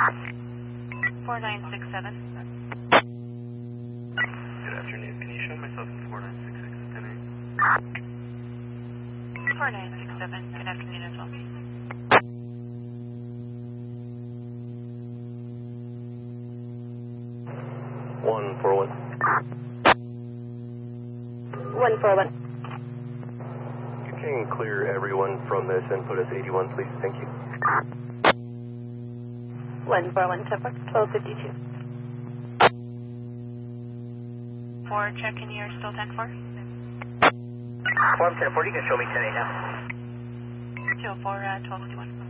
4967. Good afternoon. Can you show myself in 4966 at 10 a.m.? 4967. Good afternoon as well. One four one. 141. You can clear everyone from this and put us 81, please. Thank you. 141, 1252. For check-in, you're still 10-4? Form 10-4, you can show me 10 8 now. 204, 1251.